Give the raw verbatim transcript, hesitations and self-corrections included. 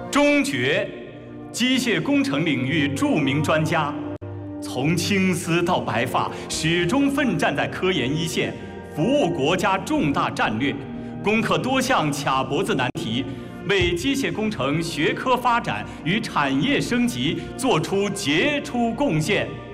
钟爵，机械工程领域著名专家，从青丝到白发，始终奋战在科研一线，服务国家重大战略，攻克多项卡脖子难题，为机械工程学科发展与产业升级作出杰出贡献。